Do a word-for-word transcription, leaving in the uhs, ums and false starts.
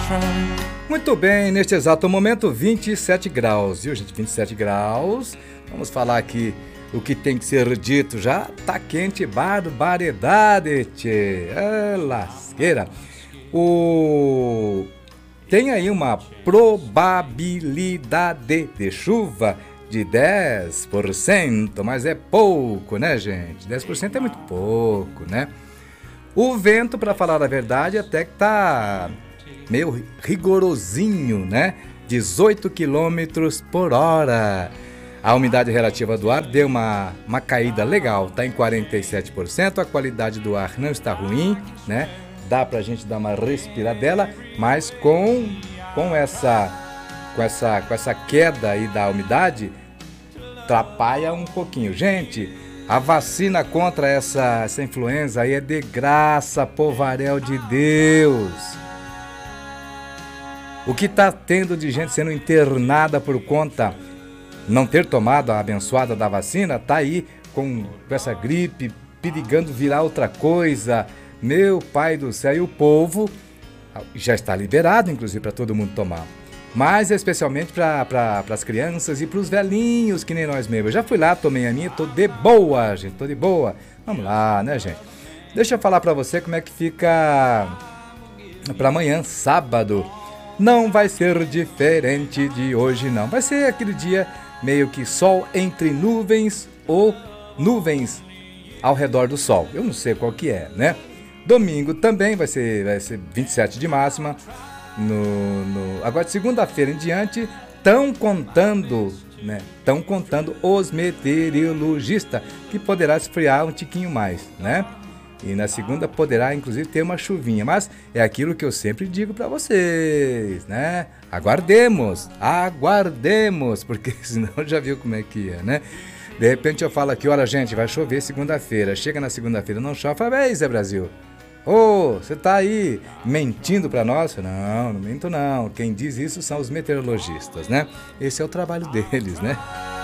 Muito bem, neste exato momento, vinte e sete graus, viu gente? vinte e sete graus, vamos falar aqui o que tem que ser dito, já tá quente, barbaridade, tchê, é lasqueira. O... Tem aí uma probabilidade de chuva de dez por cento, mas é pouco, né gente? dez por cento é muito pouco, né? O vento, para falar a verdade, até que tá meio rigorosinho, né? dezoito quilômetros por hora. A umidade relativa do ar deu uma, uma caída legal, está em quarenta e sete por cento. A qualidade do ar não está ruim, né? Dá pra gente dar uma respiradela, mas com, com, essa, com, essa, com essa queda aí da umidade, atrapalha um pouquinho. Gente, a vacina contra essa, essa influenza aí é de graça, povaréu de Deus. O que está tendo de gente sendo internada por conta não ter tomado a abençoada da vacina, tá aí com, com essa gripe, perigando virar outra coisa. Meu pai do céu, e o povo já está liberado, inclusive, para todo mundo tomar. Mas especialmente para pra, as crianças e para os velhinhos, que nem nós mesmos. Eu já fui lá, tomei a minha, tô de boa, gente, tô de boa. Vamos lá, né, gente? Deixa eu falar para você como é que fica para amanhã, sábado. Não vai ser diferente de hoje, não. Vai ser aquele dia meio que sol entre nuvens ou nuvens ao redor do sol. Eu não sei qual que é, né? Domingo também vai ser, vai ser vinte e sete de máxima. No, no... Agora, de segunda-feira em diante, estão contando, né? Estão contando os meteorologistas que poderá esfriar um tiquinho mais, né? E na segunda poderá, inclusive, ter uma chuvinha. Mas é aquilo que eu sempre digo para vocês, né? Aguardemos, aguardemos, porque senão já viu como é que é, né? De repente eu falo aqui, olha gente, vai chover segunda-feira. Chega na segunda-feira, não chove, fala, ei Zé Brasil, ô, oh, você tá aí mentindo para nós? Não, não minto não. Quem diz isso são os meteorologistas, né? Esse é o trabalho deles, né?